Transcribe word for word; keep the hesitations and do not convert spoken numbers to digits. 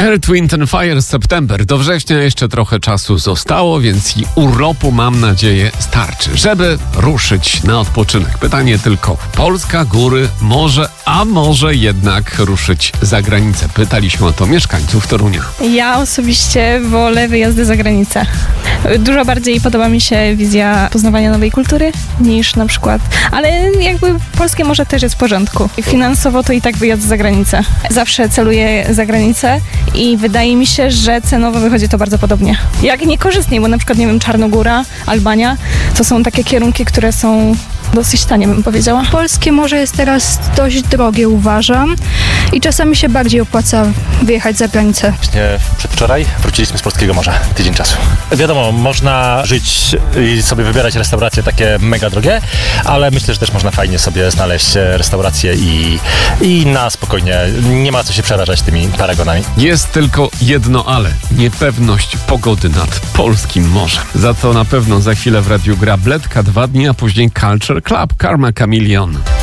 Earth, Wind and Fire September. Do września jeszcze trochę czasu zostało, więc i urlopu, mam nadzieję, starczy, żeby ruszyć na odpoczynek. Pytanie tylko: Polska, góry, morze, a może jednak ruszyć za granicę? Pytaliśmy o to mieszkańców Torunia. Ja osobiście wolę wyjazdy za granicę. Dużo bardziej podoba mi się wizja poznawania nowej kultury niż na przykład, ale jakby polskie morze też jest w porządku. Finansowo to i tak wyjazd za granicę. Zawsze celuję za granicę i wydaje mi się, że cenowo wychodzi to bardzo podobnie. Jak niekorzystniej, bo na przykład, nie wiem, Czarnogóra, Albania, to są takie kierunki, które są dosyć tanie, bym powiedziała. Polskie morze jest teraz dość drogie, uważam, i czasami się bardziej opłaca wyjechać za granicę. Właśnie przedwczoraj wróciliśmy z polskiego morza, tydzień czasu. Wiadomo, można żyć i sobie wybierać restauracje takie mega drogie, ale myślę, że też można fajnie sobie znaleźć restauracje i, i na spokojnie, nie ma co się przerażać tymi paragonami. Jest tylko jedno ale: niepewność pogody nad polskim morzem. Za to na pewno za chwilę w radiu gra Bledka, dwa dni, a później Culture Club, Karma Chameleon.